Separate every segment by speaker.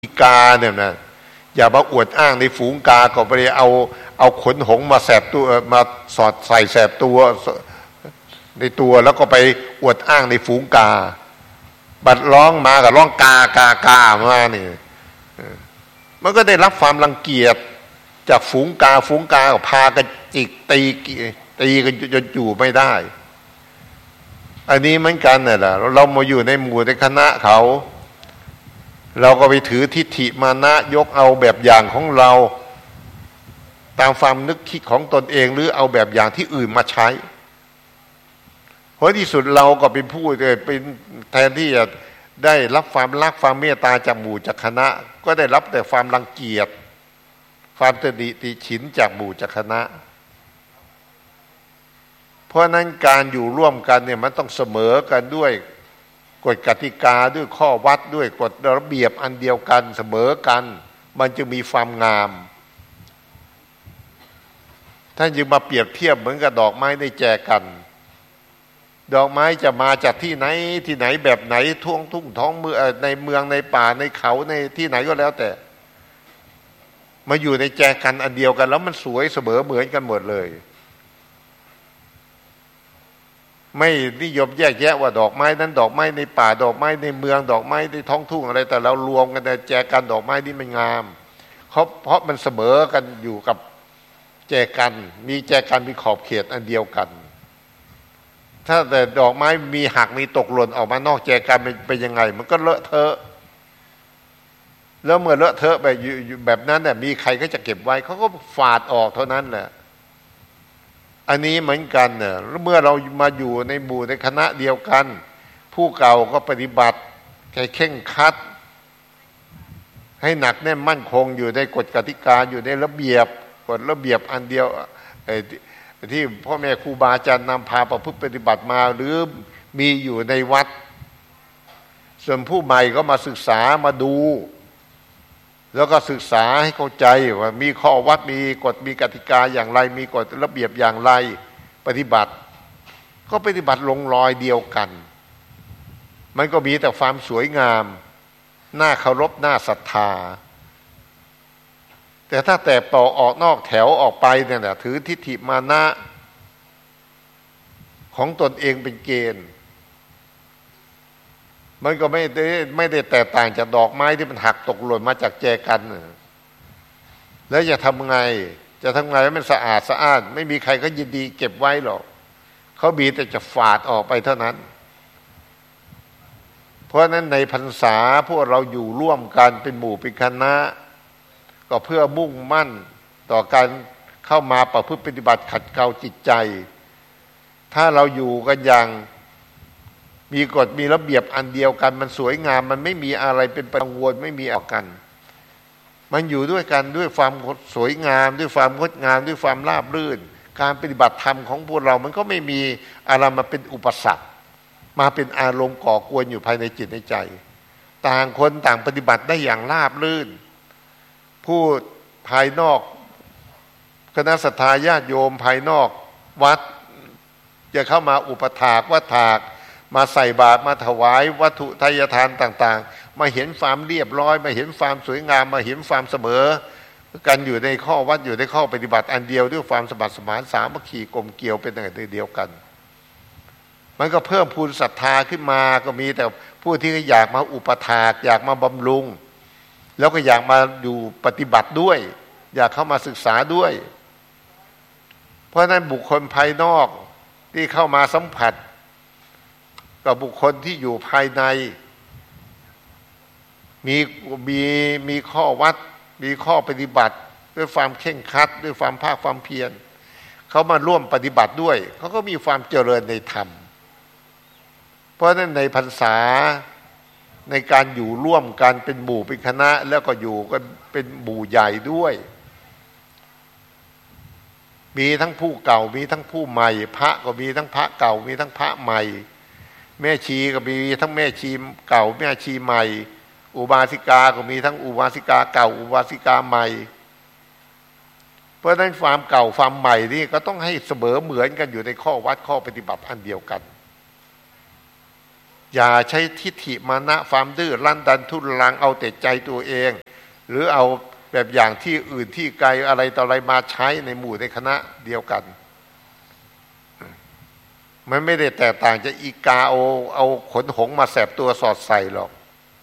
Speaker 1: กาเนี่ยนะอย่ามาอวดอ้างในฝูงกาก็ไปเอาขนหงมาแสบตัวมาสอดใส่แสบตัวในตัวแล้วก็ไปอวดอ้างในฝูงกาบัดร้องมากับร้องกากามาเนี่ยมันก็ได้รับความรังเกียจจากฝูงกาก็พากันจิกตีกันจนอยู่ไม่ได้อันนี้เหมือนกันน่ะแหละเรามาอยู่ในหมู่ในคณะเขาเราก็ไปถือทิฏฐิมานะยกเอาแบบอย่างของเราตามความนึกคิดของตนเองหรือเอาแบบอย่างที่อื่นมาใช้เพราะที่สุดเราก็เป็นผู้เป็นแทนที่จะได้รับความรักความเมตตาจากหมู่จากคณะก็ได้รับแต่ความรังเกียจความตำหนิติฉินจากหมู่จากคณะเพราะนั้นการอยู่ร่วมกันเนี่ยมันต้องเสมอกันด้วยกฎกติกาด้วยข้อวัดด้วยกฎระเบียบอันเดียวกันเสมอกันมันจึงมีความงามท่านจึงมาเปรียบเทียบเหมือนกับดอกไม้ได้แจกันดอกไม้จะมาจากที่ไหนแบบไหนท้องทุ่งท้องเมืองในเมืองในป่าในเขาในที่ไหนก็แล้วแต่มาอยู่ในแจกันอันเดียวกันแล้วมันสวยเสมอเหมือนกันหมดเลยไม่นิยมแยกแยะว่าดอกไม้นั้นดอกไม้ในป่าดอกไม้ในเมืองดอกไม้ในท้องทุ่งอะไรแต่เรารวมกันแต่แจกันดอกไม้นี่มันงามเพราะมันเสมอกันอยู่กับแจกันมีแจกันมีขอบเขตอันเดียวกันถ้าแต่ดอกไม้มีหักมีตกหล่นออกมานอกแจกันเป็นยังไงมันก็เลอะเทอะแล้วเมื่อเลอะเทอะแบบนั้นเนี่ยมีใครก็จะเก็บไว้เขาก็ฝาดออกเท่านั้นแหละอันนี้เหมือนกันเนี่ยเมื่อเรามาอยู่ในหมู่ในคณะเดียวกันผู้เก่าก็ปฏิบัติให้เคร่งครัดให้หนักแน่นมั่นคงอยู่ในกฎกติกาอยู่ในระเบียบกฎระเบียบอันเดียวที่พ่อแม่ครูบาอาจารย์นำพาประพฤติปฏิบัติมาหรือมีอยู่ในวัดส่วนผู้ใหม่ก็มาศึกษามาดูแล้วก็ศึกษาให้เข้าใจว่ามีข้อวัดมีกฎมีกติกาอย่างไรมีกฎระเบียบอย่างไรปฏิบัติก็ปฏิบัติลงรอยเดียวกันมันก็มีแต่ความสวยงามน่าเคารพน่าศรัทธาแต่ถ้าแต่ต่อออกนอกแถวออกไปเนี่ยนะถือทิฏฐิมานะของตนเองเป็นเกณฑ์มันก็ไม่ได้แตกต่างจากดอกไม้ที่มันหักตกหล่นมาจากแจกันแล้วจะทำไงให้มันสะอาดไม่มีใครก็ยินดีเก็บไว้หรอกเขาบีแต่จะฝาดออกไปเท่านั้นเพราะนั้นในพรรษาพวกเราอยู่ร่วมกันเป็นหมู่เป็นคณะก็เพื่อมุ่งมั่นต่อการเข้ามาประพฤติปฏิบัติขัดเกลาจิตใจถ้าเราอยู่กันอย่างมีกฎมีระเบียบอันเดียวกันมันสวยงามมันไม่มีอะไรเป็นกังวลไม่มีออกกันมันอยู่ด้วยกันด้วยความสวยงามด้วยความงดงามด้วยความราบรื่นการปฏิบัติธรรมของพวกเรามันก็ไม่มีอะไรมาเป็นอุปสรรคมาเป็นอารมณ์ก่อกวนอยู่ภายในจิตในใจต่างคนต่างปฏิบัติได้อย่างราบรื่นผู้ภายนอกคณะศรัทธาญาติโยมภายนอกวัดจะเข้ามาอุปถากวัดถากมาใส่บาตรมาถวายวัตถุทายทานต่างๆมาเห็นความเรียบร้อยมาเห็นความสวยงามมาเห็นความเสมอกันอยู่ในข้อวัดอยู่ในข้อปฏิบัติอันเดียวด้วยความสมัครสมานสามัคคีกลมเกลียวเป็นอย่างเดียวกันมันก็เพิ่มพูนศรัทธาขึ้นมาก็มีแต่ผู้ที่อยากมาอุปถากอยากมาบำรุงแล้วก็อยากมาอยู่ปฏิบัติด้วยอยากเข้ามาศึกษาด้วยเพราะนั้นบุคคลภายนอกที่เข้ามาสัมผัสกับบุคคลที่อยู่ภายในมีข้อวัดมีข้อปฏิบัติด้วยความเคร่งครัดด้วยความภาคความเพียรเขามาร่วมปฏิบัติด้วยเขาก็มีความเจริญในธรรมเพราะฉะนั้นในพรรษาในการอยู่ร่วมกันเป็นหมู่เป็นคณะแล้วก็อยู่กันเป็นหมู่ใหญ่ด้วยมีทั้งผู้เก่ามีทั้งผู้ใหม่พระก็มีทั้งพระเก่ามีทั้งพระใหม่แม่ชีก็มีทั้งแม่ชีเก่าแม่ชีใหม่อุบาสิกาก็มีทั้งอุบาสิกาเก่าอุบาสิกาใหม่เพราะฉะนั้นความเก่าความใหม่นี่ก็ต้องให้เสมอเหมือนกันอยู่ในข้อวัดข้อปฏิบัติอันเดียวกันอย่าใช้ทิฏฐิมานะความดื้อรั้นดันทุรังเอาแต่ใจตัวเองหรือเอาแบบอย่างที่อื่นที่ไกลอะไรต่ออะไรมาใช้ในหมู่ในคณะเดียวกันมันไม่ได้แตกต่างจากอีกาเอาขนหงมาแสบตัวสอดใส่หรอก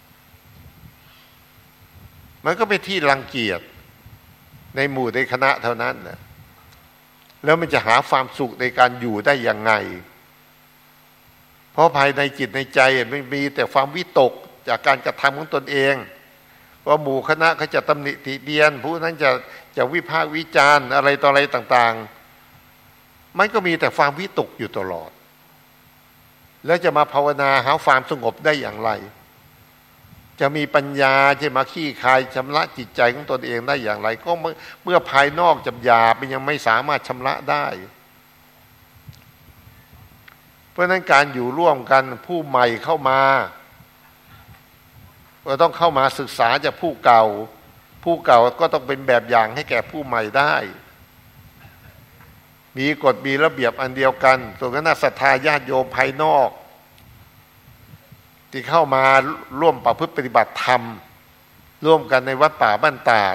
Speaker 1: มันก็เป็นที่รังเกียจในหมู่ในคณะเท่านั้นนะแล้วมันจะหาความสุขในการอยู่ได้ยังไงเพราะภายในจิตในใจมันมีแต่ความวิตกจากการกระทำของตนเองว่าหมู่คณะเขาจะตำหนิติเตียนผู้นั้นจะวิพากษ์วิจารณ์อะไรต่ออะไรต่างๆมันก็มีแต่ความวิตกอยู่ตลอดแล้วจะมาภาวนาหาความสงบได้อย่างไรจะมีปัญญาจะมาขี้คายชำระจิตใจของตนเองได้อย่างไรก็เมื่อภายนอกจำหยาบมันยังไม่สามารถชำระได้เพราะนั้นการอยู่ร่วมกันผู้ใหม่เข้ามาก็ต้องเข้ามาศึกษาจากผู้เก่าก็ต้องเป็นแบบอย่างให้แก่ผู้ใหม่ได้มีกฎมีระเบียบอันเดียวกันส่วนคณะศรัทธาญาติโยมภายนอกที่เข้ามาร่วมประพฤติปฏิบัติธรรมร่วมกันในวัดป่าบ้านตาด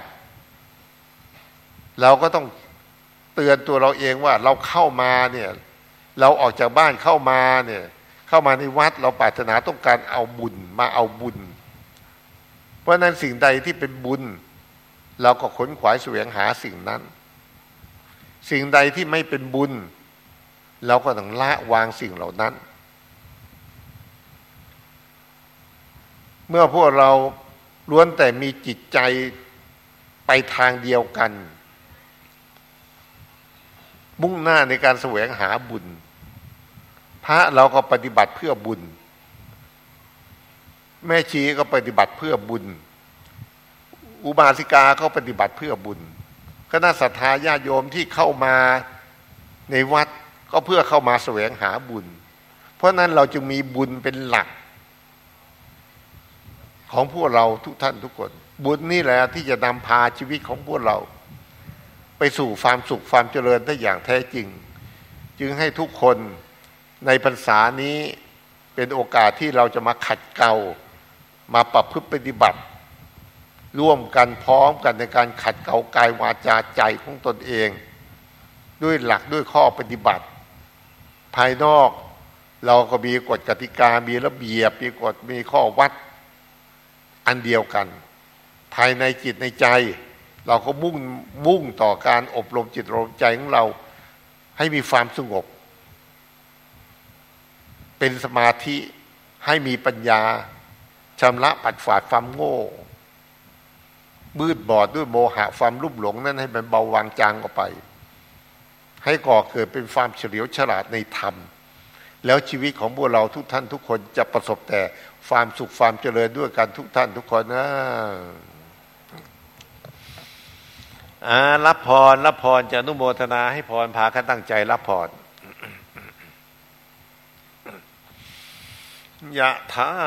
Speaker 1: เราก็ต้องเตือนตัวเราเองว่าเราเข้ามาเนี่ยเราออกจากบ้านเข้ามาเนี่ยเข้ามาในวัดเราปรารถนาต้องการเอาบุญมาเอาบุญเพราะนั้นสิ่งใดที่เป็นบุญเราก็ขนขวายแสวงหาสิ่งนั้นสิ่งใดที่ไม่เป็นบุญเราก็ต้องละวางสิ่งเหล่านั้นเมื่อพวกเราล้วนแต่มีจิตใจไปทางเดียวกันมุ่งหน้าในการแสวงหาบุญพระเราก็ปฏิบัติเพื่อบุญแม่ชีก็ปฏิบัติเพื่อบุญอุบาสิกาก็ปฏิบัติเพื่อบุญคณะศรัทธาญาติโยมที่เข้ามาในวัดก็เพื่อเข้ามาแสวงหาบุญเพราะนั้นเราจึงมีบุญเป็นหลักของพวกเราทุกท่านทุกคนบุญนี่แหละที่จะนำพาชีวิตของพวกเราไปสู่ความสุขความเจริญได้อย่างแท้จริงจึงให้ทุกคนในพรรษานี้เป็นโอกาสที่เราจะมาขัดเกลามาประพฤติปฏิบัติร่วมกันพร้อมกันในการขัดเกลากายวาจาใจของตนเองด้วยหลักด้วยข้อปฏิบัติภายนอกเราก็มีกฎกติกามีระเบียบมีกฎมีข้อวัดอันเดียวกันภายในจิตในใจเราก็มุ่งต่อการอบรมจิตอบรมใจของเราให้มีความสงบเป็นสมาธิให้มีปัญญาชำระปัดฝาดความโง่มืดบอดด้วยโมหะความลุ่มหลงนั้นให้มันเบาบางจางออกไปให้ก่อเกิดเป็นความเฉลียวฉลาดในธรรมแล้วชีวิตของพวกเราทุกท่านทุกคนจะประสบแต่ความสุขความเจริญด้วยกันทุกท่านทุกคนนะรับพรจะอนุโมทนาให้พรพากันตั้งใจรับพรยะถา